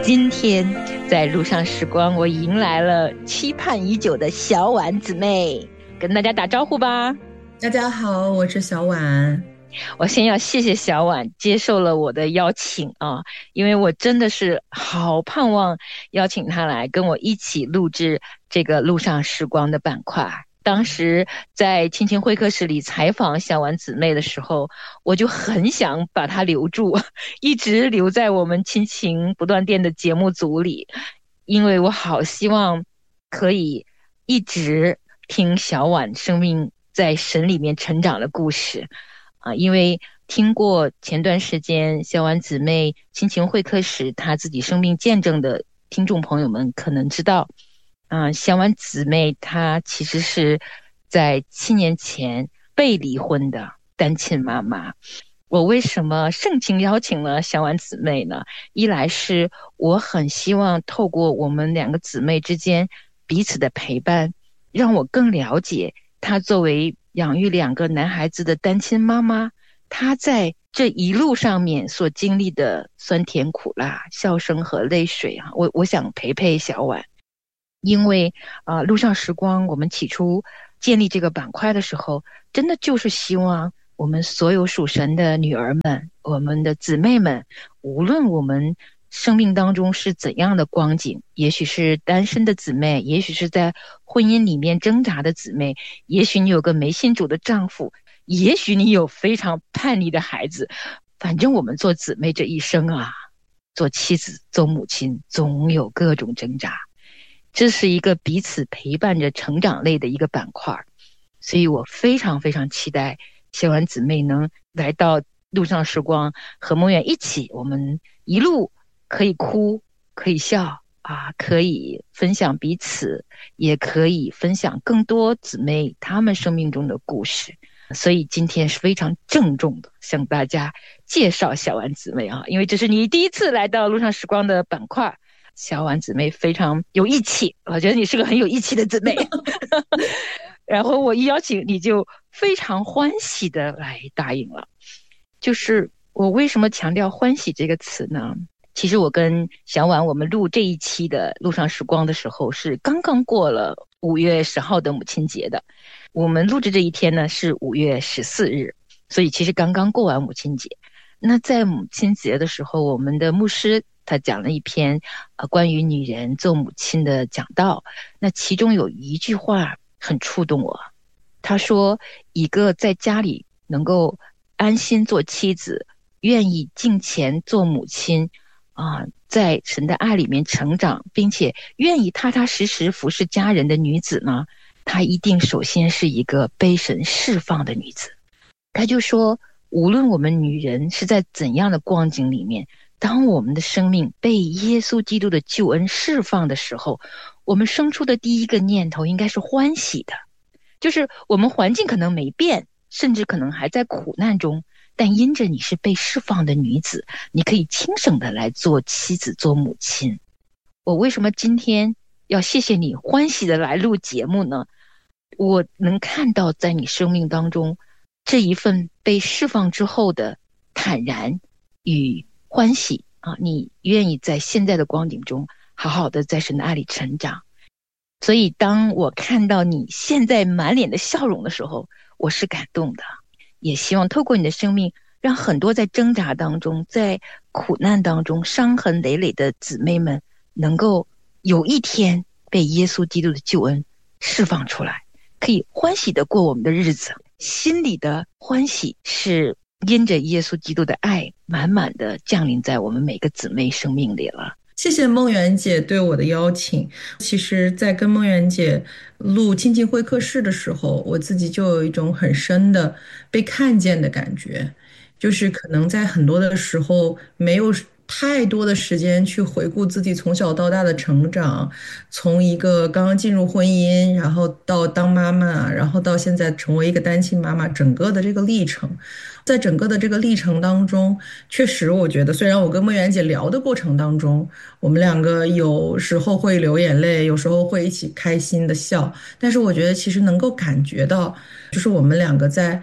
今天在路上时光，我迎来了期盼已久的小婉姊妹，跟大家打招呼吧。 大家好，我是小婉。 我先要谢谢小婉接受了我的邀请啊，因为我真的是好盼望邀请她来跟我一起录制这个路上时光的板块。当时在青青会客室里采访小婉姊妹的时候，我就很想把她留住，一直留在我们亲情不断电的节目组里，因为我好希望可以一直听小婉生命在神里面成长的故事。因为听过前段时间小婉姊妹亲情会客时她自己生命见证的听众朋友们可能知道，小婉姊妹她其实是在7年前被离婚的单亲妈妈。我为什么盛情邀请了小婉姊妹呢？一来是我很希望透过我们两个姊妹之间彼此的陪伴，让我更了解她作为养育2个男孩子的单亲妈妈，她在这一路上面所经历的酸甜苦辣、笑声和泪水啊，我想陪陪小婉。因为路上时光我们起初建立这个板块的时候，真的就是希望我们所有属神的女儿们，我们的姊妹们，无论我们生命当中是怎样的光景，也许是单身的姊妹，也许是在婚姻里面挣扎的姊妹，也许你有个没信主的丈夫，也许你有非常叛逆的孩子，反正我们做姊妹这一生啊，做妻子做母亲总有各种挣扎，这是一个彼此陪伴着成长类的一个板块，所以我非常非常期待小婉姊妹能来到路上时光，和梦远一起，我们一路可以哭，可以笑可以分享彼此，也可以分享更多姊妹她们生命中的故事。所以今天是非常郑重的向大家介绍小婉姊妹因为这是你第一次来到路上时光的板块。小婉姊妹非常有义气，我觉得你是个很有义气的姊妹。然后我一邀请你就非常欢喜的来答应了。就是我为什么强调欢喜这个词呢？其实我跟小婉我们录这一期的路上时光的时候是刚刚过了5月10号的母亲节的，我们录制这一天呢是5月14日，所以其实刚刚过完母亲节。那在母亲节的时候，我们的牧师他讲了一篇关于女人做母亲的讲道，那其中有一句话很触动我。他说，一个在家里能够安心做妻子，愿意敬虔做母亲在神的爱里面成长，并且愿意踏踏实实服侍家人的女子呢，她一定首先是一个被神释放的女子。他就说，无论我们女人是在怎样的光景里面，当我们的生命被耶稣基督的救恩释放的时候，我们生出的第一个念头应该是欢喜的。就是我们环境可能没变，甚至可能还在苦难中，但因着你是被释放的女子，你可以轻省的来做妻子做母亲。我为什么今天要谢谢你欢喜的来录节目呢？我能看到在你生命当中这一份被释放之后的坦然与欢喜你愿意在现在的光景中好好的在神的爱里成长。所以当我看到你现在满脸的笑容的时候，我是感动的，也希望透过你的生命，让很多在挣扎当中，在苦难当中伤痕累累的姊妹们，能够有一天被耶稣基督的救恩释放出来，可以欢喜的过我们的日子。心里的欢喜是因着耶稣基督的爱满满的降临在我们每个姊妹生命里了。 谢谢梦圆姐对我的邀请。其实，在跟梦圆姐录亲近会客室的时候，我自己就有一种很深的被看见的感觉，就是可能在很多的时候没有太多的时间去回顾自己从小到大的成长，从一个刚刚进入婚姻，然后到当妈妈，然后到现在成为一个单亲妈妈，整个的这个历程。在整个的这个历程当中，确实我觉得，虽然我跟梦圆姐聊的过程当中，我们两个有时候会流眼泪，有时候会一起开心的笑，但是我觉得其实能够感觉到，就是我们两个在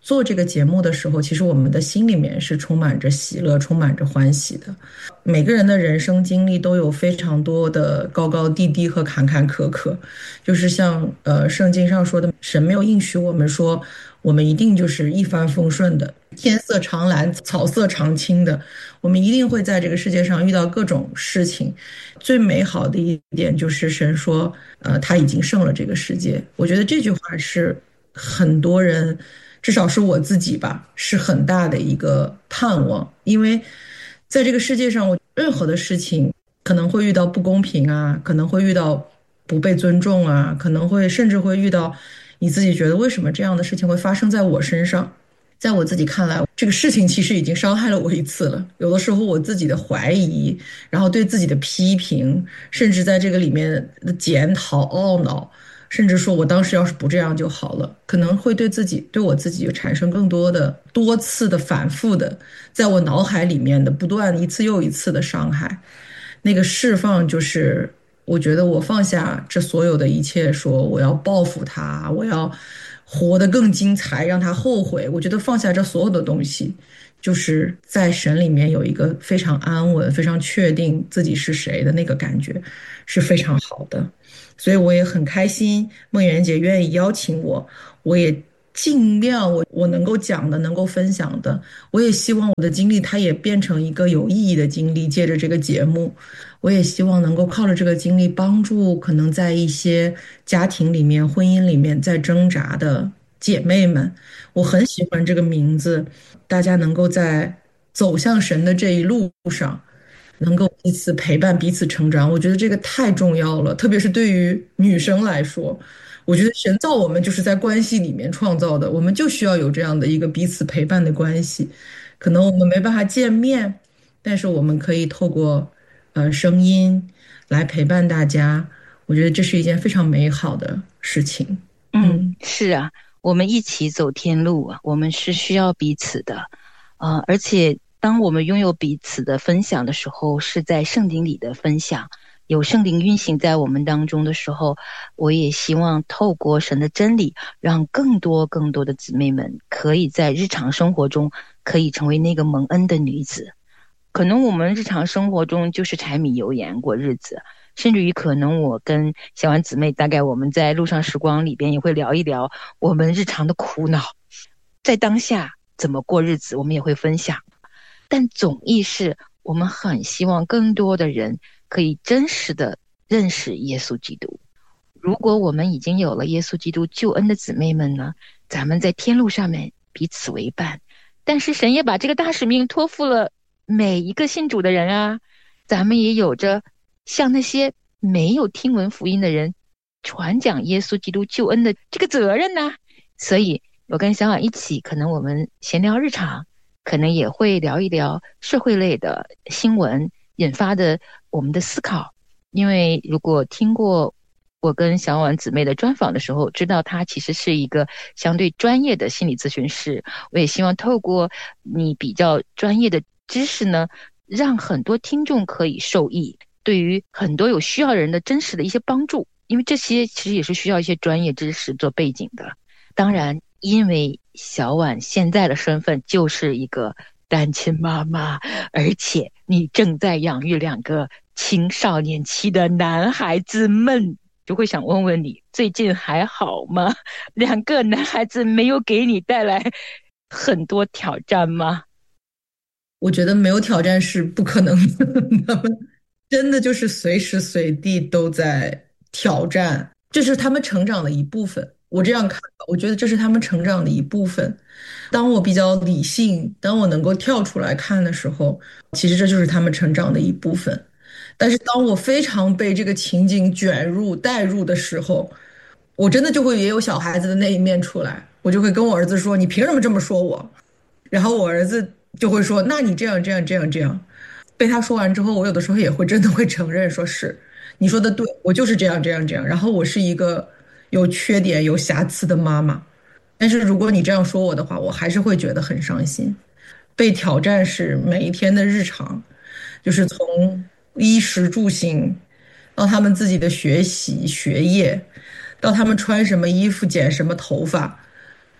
做这个节目的时候，其实我们的心里面是充满着喜乐、充满着欢喜的。每个人的人生经历都有非常多的高高低低和坎坎坷坷，就是像圣经上说的，神没有应许我们说我们一定就是一帆风顺的，天色常蓝，草色常青的。我们一定会在这个世界上遇到各种事情。最美好的一点就是神说，他已经胜了这个世界。我觉得这句话是很多人，至少是我自己吧，是很大的一个盼望，因为在这个世界上，我任何的事情可能会遇到不公平啊，可能会遇到不被尊重啊，可能会甚至会遇到你自己觉得为什么这样的事情会发生在我身上。在我自己看来，这个事情其实已经伤害了我一次了。有的时候我自己的怀疑，然后对自己的批评，甚至在这个里面的检讨、懊恼，甚至说我当时要是不这样就好了，可能会对我自己产生更多的多次的反复的，在我脑海里面的不断一次又一次的伤害。那个释放就是，我觉得我放下这所有的一切，说我要报复他，我要活得更精彩，让他后悔。我觉得放下这所有的东西，就是在神里面有一个非常安稳、非常确定自己是谁的那个感觉，是非常好的。所以我也很开心，梦圆姐愿意邀请我，我也尽量我能够讲的、能够分享的，我也希望我的经历它也变成一个有意义的经历，借着这个节目，我也希望能够靠着这个经历帮助可能在一些家庭里面、婚姻里面在挣扎的姐妹们。我很喜欢这个名字，大家能够在走向神的这一路上。能够彼此陪伴、彼此成长，我觉得这个太重要了，特别是对于女生来说，我觉得神造我们就是在关系里面创造的，我们就需要有这样的一个彼此陪伴的关系。可能我们没办法见面，但是我们可以透过声音来陪伴大家，我觉得这是一件非常美好的事情。嗯。 是啊，我们一起走天路啊，我们是需要彼此的，而且当我们拥有彼此的分享的时候，是在圣经里的分享，有圣灵运行在我们当中的时候，我也希望透过神的真理，让更多更多的姊妹们可以在日常生活中可以成为那个蒙恩的女子。可能我们日常生活中就是柴米油盐过日子，甚至于可能我跟小婉姊妹，大概我们在路上时光里边也会聊一聊我们日常的苦恼，在当下怎么过日子，我们也会分享。但总意是我们很希望更多的人可以真实的认识耶稣基督。如果我们已经有了耶稣基督救恩的姊妹们呢，咱们在天路上面彼此为伴。但是神也把这个大使命托付了每一个信主的人啊，咱们也有着向那些没有听闻福音的人传讲耶稣基督救恩的这个责任呢。所以我跟小婉一起，可能我们闲聊日常，可能也会聊一聊社会类的新闻引发的我们的思考。因为如果听过我跟小婉姊妹的专访的时候，知道她其实是一个相对专业的心理咨询师。我也希望透过你比较专业的知识呢，让很多听众可以受益，对于很多有需要人的真实的一些帮助。因为这些其实也是需要一些专业知识做背景的。当然，因为小婉现在的身份就是一个单亲妈妈，而且你正在养育两个青少年期的男孩子们，就会想问问你最近还好吗？两个男孩子没有给你带来很多挑战吗？ 我觉得没有挑战是不可能的，他们真的就是随时随地都在挑战，这是他们成长的一部分。我这样看，我觉得这是他们成长的一部分。当我比较理性，当我能够跳出来看的时候，其实这就是他们成长的一部分。但是当我非常被这个情景卷入、带入的时候，我真的就会也有小孩子的那一面出来，我就会跟我儿子说："你凭什么这么说我？"然后我儿子就会说："那你这样这样这样这样。"被他说完之后，我有的时候也会真的会承认说是你说的对，我就是这样这样这样。然后我是一个有缺点、有瑕疵的妈妈。但是如果你这样说我的话，我还是会觉得很伤心。被挑战是每一天的日常，就是从衣食住行到他们自己的学习、学业，到他们穿什么衣服、剪什么头发。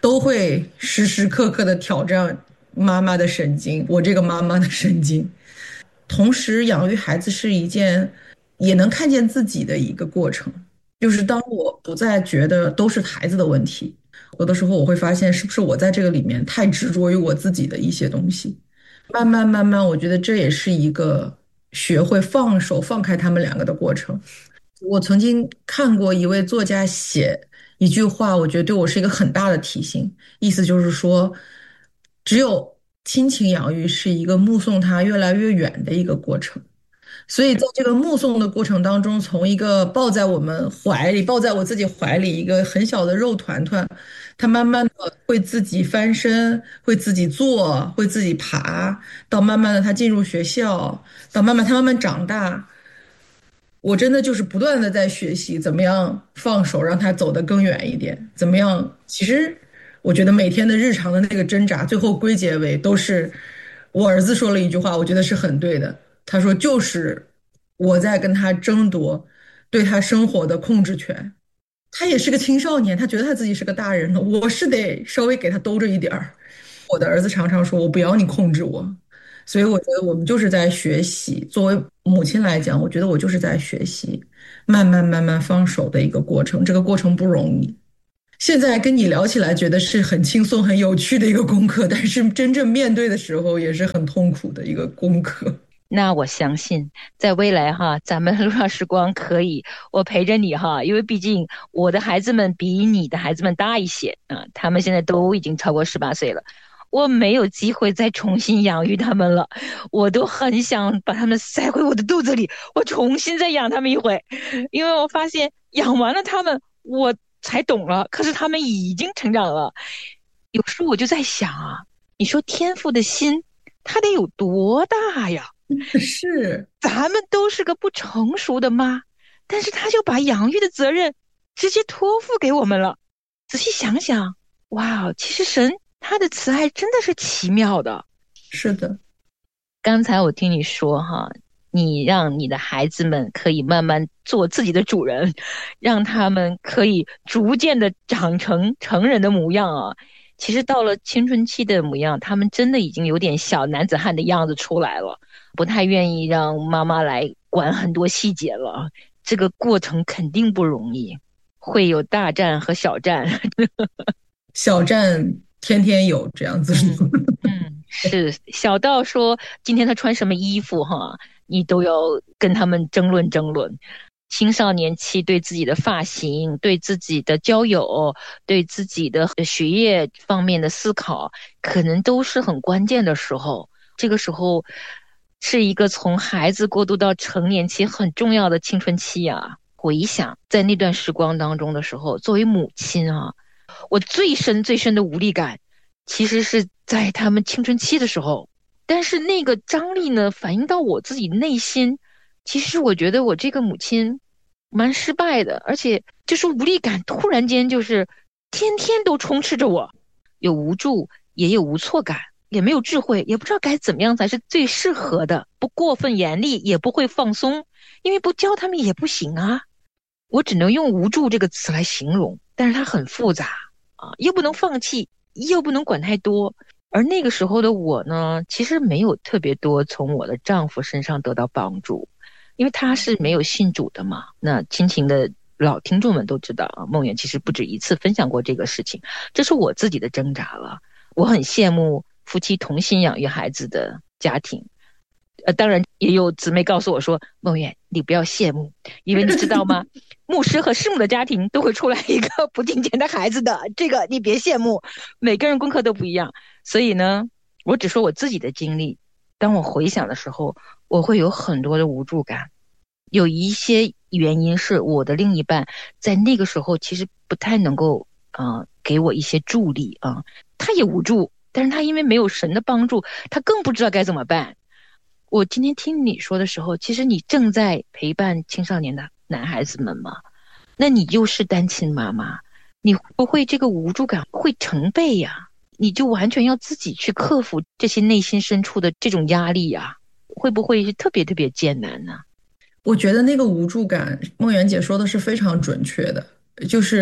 都会时时刻刻的挑战妈妈的神经，我这个妈妈的神经。同时，养育孩子是一件也能看见自己的一个过程。就是当我不再觉得都是孩子的问题，有的时候我会发现，是不是我在这个里面太执着于我自己的一些东西。慢慢慢慢，我觉得这也是一个学会放手、放开他们两个的过程。我曾经看过一位作家写一句话，我觉得对我是一个很大的提醒。意思就是说，只有亲情养育是一个目送他越来越远的一个过程。所以在这个目送的过程当中，从一个抱在我们怀里、抱在我自己怀里一个很小的肉团团，他慢慢的会自己翻身，会自己坐，会自己爬，到慢慢的他进入学校，到他慢慢长大。我真的就是不断的在学习怎么样放手，让他走得更远一点，怎么样？其实我觉得每天的日常的那个挣扎，最后归结为都是我儿子说了一句话，我觉得是很对的。他说就是我在跟他争夺对他生活的控制权。他也是个青少年，他觉得他自己是个大人了，我是得稍微给他兜着一点儿。我的儿子常常说我不要你控制我，所以我觉得我们就是在学习。作为母亲来讲，我觉得我就是在学习，慢慢慢慢放手的一个过程。这个过程不容易。现在跟你聊起来，觉得是很轻松、很有趣的一个功课，但是真正面对的时候，也是很痛苦的一个功课。 那我相信，在未来哈，咱们路上时光可以，我陪着你哈，因为毕竟我的孩子们比你的孩子们大一些啊，他们现在都已经超过18岁了，我没有机会再重新养育他们了，我都很想把他们塞回我的肚子里，我重新再养他们一回，因为我发现养完了他们，我才懂了，可是他们已经成长了。有时候我就在想啊，你说天父的心，他得有多大呀？ 是， 咱们都是个不成熟的妈，但是他就把养育的责任直接托付给我们了。仔细想想，哇，其实神他的慈爱真的是奇妙的。 是的， 刚才我听你说哈，你让你的孩子们可以慢慢做自己的主人，让他们可以逐渐的长成成人的模样啊。其实到了青春期的模样，他们真的已经有点小男子汉的样子出来了，不太愿意让妈妈来管很多细节了。这个过程肯定不容易，会有大战和小战。 小站天天有这样子说。 嗯是小到说今天他穿什么衣服哈，你都要跟他们争论争论。青少年期对自己的发型、对自己的交友、对自己的学业方面的思考，可能都是很关键的时候。这个时候是一个从孩子过渡到成年期很重要的青春期啊。回想在那段时光当中的时候，作为母亲啊，我最深最深的无力感，其实是在他们青春期的时候。但是那个张力呢，反映到我自己内心，其实我觉得我这个母亲蛮失败的，而且就是无力感突然间就是天天都充斥着我，有无助，也有无措感，也没有智慧，也不知道该怎么样才是最适合的，不过分严厉，也不会放松，因为不教他们也不行啊。我只能用无助这个词来形容，但是它很复杂啊，又不能放弃，又不能管太多。而那个时候的我呢，其实没有特别多从我的丈夫身上得到帮助，因为他是没有信主的嘛。那亲情的老听众们都知道啊，梦圆其实不止一次分享过这个事情，这是我自己的挣扎了。我很羡慕夫妻同心养育孩子的家庭，当然也有姊妹告诉我说，梦圆你不要羡慕，因为你知道吗？牧师和师母的家庭都会出来一个不敬虔的孩子的，这个你别羡慕，每个人功课都不一样。所以呢，我只说我自己的经历，当我回想的时候，我会有很多的无助感。有一些原因是我的另一半在那个时候其实不太能够给我一些助力啊，他也无助，但是他因为没有神的帮助，他更不知道该怎么办。我今天听你说的时候，其实你正在陪伴青少年的男孩子们嘛，那你又是单亲妈妈，你会不会这个无助感会成倍呀？你就完全要自己去克服这些内心深处的这种压力呀，会不会是特别特别艰难呢？ 我觉得那个无助感，梦圆姐说的是非常准确的，就是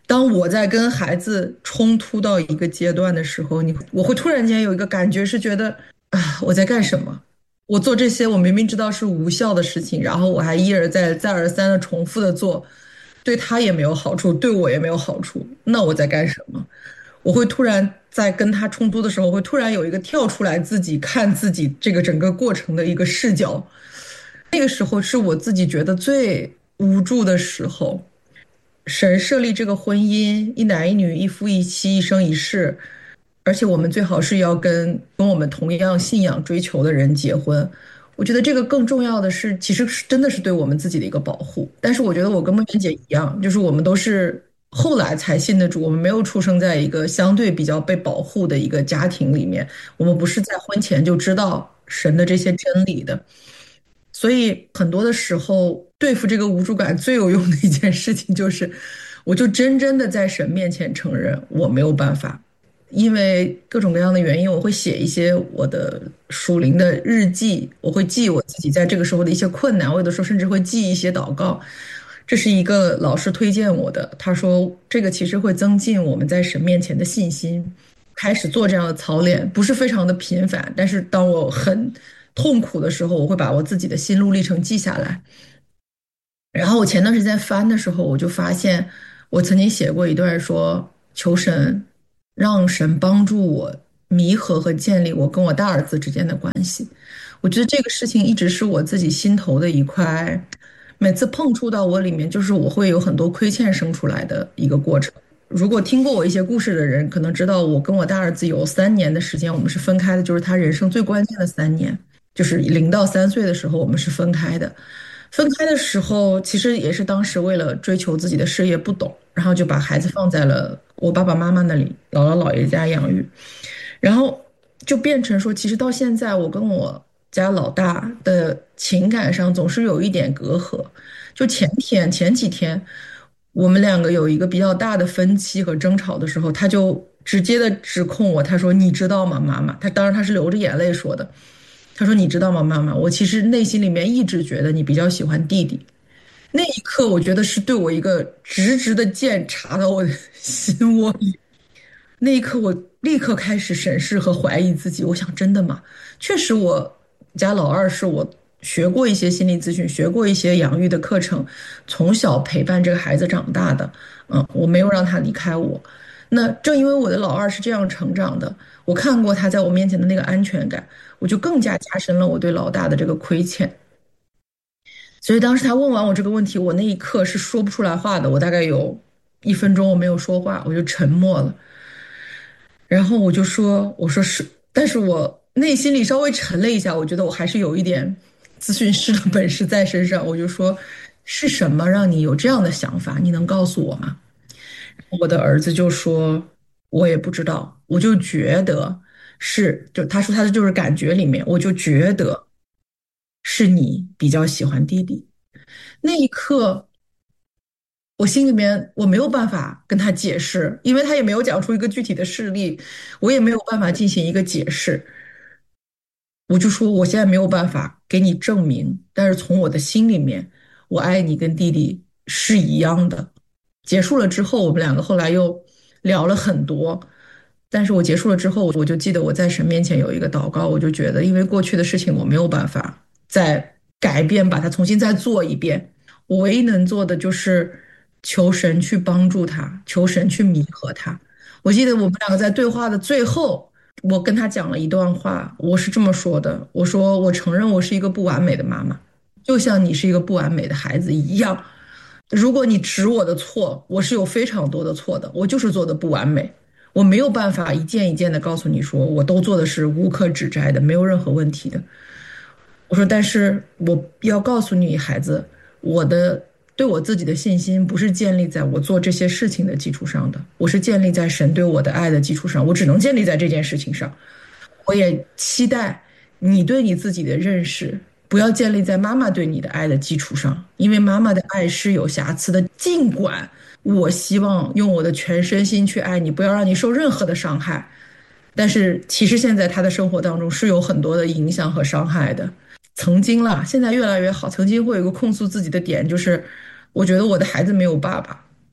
当我在跟孩子冲突到一个阶段的时候，我会突然间有一个感觉，是觉得啊，我在干什么？我做这些我明明知道是无效的事情，然后我还一而再、再而三的重复的做，对他也没有好处，对我也没有好处，那我在干什么？我会突然在跟他冲突的时候，会突然有一个跳出来自己看自己这个整个过程的一个视角，那个时候是我自己觉得最无助的时候。神设立这个婚姻，一男一女，一夫一妻，一生一世，而且我们最好是要跟我们同样信仰追求的人结婚。我觉得这个更重要的是，其实是真的是对我们自己的一个保护。但是我觉得我跟梦圆姐一样，就是我们都是后来才信的主，我们没有出生在一个相对比较被保护的一个家庭里面，我们不是在婚前就知道神的这些真理的。所以很多的时候，对付这个无助感最有用的一件事情就是，我就真正的在神面前承认我没有办法，因为各种各样的原因，我会写一些我的属灵的日记，我会记我自己在这个时候的一些困难，我有的时候甚至会记一些祷告。这是一个老师推荐我的，他说这个其实会增进我们在神面前的信心。开始做这样的操练，不是非常的频繁，但是当我很痛苦的时候，我会把我自己的心路历程记下来。然后我前段时间翻的时候，我就发现我曾经写过一段说，求神让神帮助我弥合和建立我跟我大儿子之间的关系。我觉得这个事情一直是我自己心头的一块，每次碰触到我里面，就是我会有很多亏欠生出来的一个过程。如果听过我一些故事的人，可能知道我跟我大儿子有3年的时间，我们是分开的，就是他人生最关键的3年，就是0到3岁的时候，我们是分开的。分开的时候，其实也是当时为了追求自己的事业不懂，然后就把孩子放在了我爸爸妈妈那里，姥姥姥爷家养育，然后就变成说，其实到现在，我跟我家老大的情感上总是有一点隔阂。就前几天，我们两个有一个比较大的分歧和争吵的时候，他就直接的指控我，他说："你知道吗，妈妈？"当然他是流着眼泪说的。他说："你知道吗，妈妈？我其实内心里面一直觉得你比较喜欢弟弟。"那一刻，我觉得是对我一个直直的剑插到我的心窝里。那一刻，我立刻开始审视和怀疑自己。我想，真的吗？确实，我家老二是我学过一些心理咨询，学过一些养育的课程，从小陪伴这个孩子长大的。我没有让他离开我。那正因为我的老二是这样成长的，我看过他在我面前的那个安全感，我就更加加深了我对老大的这个亏欠。所以当时他问完我这个问题，我那一刻是说不出来话的。我大概有1分钟我没有说话，我就沉默了。然后我就说，我说是，但是我内心里稍微沉了一下，我觉得我还是有一点咨询师的本事在身上。我就说，是什么让你有这样的想法？你能告诉我吗？我的儿子就说，我也不知道，我就觉得是，就他说他的就是感觉里面，我就觉得是你比较喜欢弟弟。那一刻，我心里面我没有办法跟他解释，因为他也没有讲出一个具体的事例，我也没有办法进行一个解释。我就说我现在没有办法给你证明，但是从我的心里面，我爱你跟弟弟是一样的。结束了之后，我们两个后来又聊了很多，但是我结束了之后，我就记得我在神面前有一个祷告，我就觉得因为过去的事情我没有办法再改变，把它重新再做一遍。我唯一能做的就是求神去帮助他，求神去弥合他。我记得我们两个在对话的最后，我跟他讲了一段话，我是这么说的：我说我承认我是一个不完美的妈妈，就像你是一个不完美的孩子一样。如果你指我的错，我是有非常多的错的，我就是做的不完美，我没有办法一件一件的告诉你说我都做的是无可指摘的，没有任何问题的。我说，但是我要告诉你，孩子，我的对我自己的信心不是建立在我做这些事情的基础上的，我是建立在神对我的爱的基础上，我只能建立在这件事情上。我也期待你对你自己的认识不要建立在妈妈对你的爱的基础上，因为妈妈的爱是有瑕疵的。尽管我希望用我的全身心去爱你，不要让你受任何的伤害，但是其实现在他的生活当中是有很多的影响和伤害的。曾经现在越来越好。曾经会有一个控诉自己的点，就是我觉得我的孩子没有爸爸，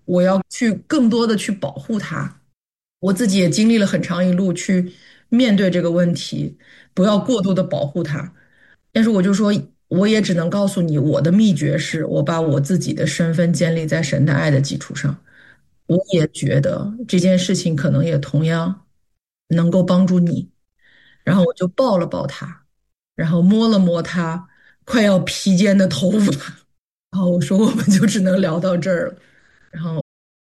我要去更多的去保护他。我自己也经历了很长一路去面对这个问题，不要过度的保护他。但是我就说，我也只能告诉你，我的秘诀是我把我自己的身份建立在神的爱的基础上。我也觉得这件事情可能也同样能够帮助你。然后我就抱了抱他，然后摸了摸他快要披肩的头发，然后我说我们就只能聊到这儿了。